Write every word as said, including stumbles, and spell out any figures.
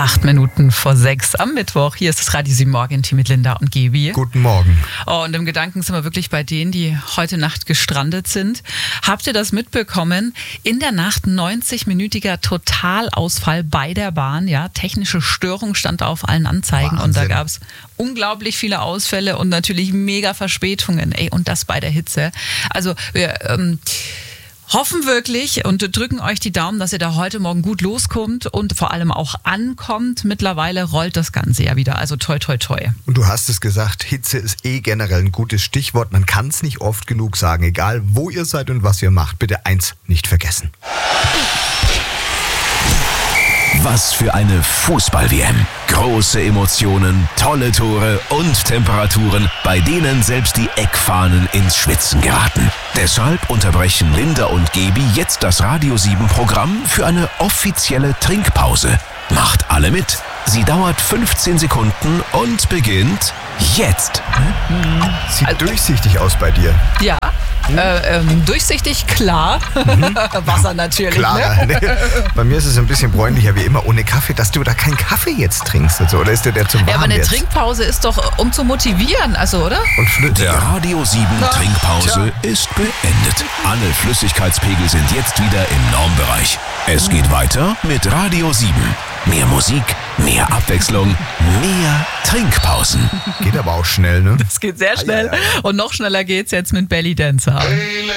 Acht Minuten vor sechs am Mittwoch. Hier ist das Radio sieben Morgen-Team mit Linda und Gebi. Guten Morgen. Oh, und im Gedanken sind wir wirklich bei denen, die heute Nacht gestrandet sind. Habt ihr das mitbekommen? In der Nacht neunzig-minütiger Totalausfall bei der Bahn. Ja, technische Störung stand da auf allen Anzeigen. Wahnsinn. Und da gab es unglaublich viele Ausfälle und natürlich mega Verspätungen. Ey, und das bei der Hitze. Also wir ähm, hoffen wirklich und drücken euch die Daumen, dass ihr da heute Morgen gut loskommt und vor allem auch ankommt. Mittlerweile rollt das Ganze ja wieder, also toi toi toi. Und du hast es gesagt, Hitze ist eh generell ein gutes Stichwort. Man kann es nicht oft genug sagen. Egal wo ihr seid und was ihr macht, bitte eins nicht vergessen. Was für eine Fußball-W M. Große Emotionen, tolle Tore und Temperaturen, bei denen selbst die Eckfahnen ins Schwitzen geraten. Deshalb unterbrechen Linda und Gebi jetzt das Radio sieben Programm für eine offizielle Trinkpause. Macht alle mit. Sie dauert fünfzehn Sekunden und beginnt jetzt. Sieht also durchsichtig aus bei dir. Ja, äh, ähm, durchsichtig, klar. Mhm. Wasser natürlich. Klar, ne? ne? Bei mir ist es ein bisschen bräunlicher wie immer ohne Kaffee, dass du da keinen Kaffee jetzt trinkst. Also, oder ist der der zum Warm Ja, aber eine jetzt? Trinkpause ist doch, um zu motivieren, also, oder? Und Flöte. Die Radio sieben Ja. Trinkpause ist beendet. Alle Flüssigkeitspegel sind jetzt wieder im Normbereich. Es geht weiter mit Radio sieben. Mehr Musik, mehr Abwechslung, mehr Trinkpausen. Geht aber auch schnell, ne? Es geht sehr schnell. Und noch schneller geht's jetzt mit Belly Dancer.